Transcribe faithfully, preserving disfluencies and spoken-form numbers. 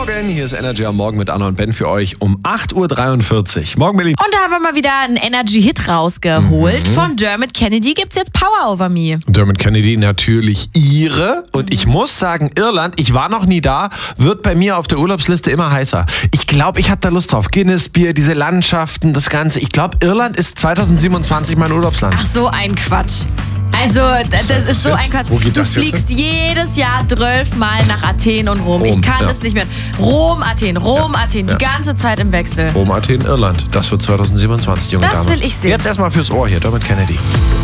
Morgen, hier ist Energy am Morgen mit Anna und Ben für euch um acht Uhr dreiundvierzig. Morgen, Billy. Und da haben wir mal wieder einen Energy-Hit rausgeholt. Mhm. Von Dermot Kennedy gibt's jetzt Power Over Me. Dermot Kennedy natürlich ihre. Und ich muss sagen, Irland, ich war noch nie da, wird bei mir auf der Urlaubsliste immer heißer. Ich glaube, ich habe da Lust drauf. Guinness-Bier, diese Landschaften, das Ganze. Ich glaube, Irland ist zweitausendsiebenundzwanzig mein Urlaubsland. Ach, so ein Quatsch. Also, das, das ist so jetzt? ein Quatsch. Wo geht du das jetzt fliegst jedes Jahr zwölfmal nach Athen und Rom. Rom, ich kann ja. es nicht mehr. Rom, Athen, Rom, Ja, Athen, ja. die ganze Zeit im Wechsel. Rom, Athen, Irland. Das wird zweitausendsiebenundzwanzig, junge Das Dame. will ich sehen. Jetzt erstmal fürs Ohr hier, Dermot Kennedy.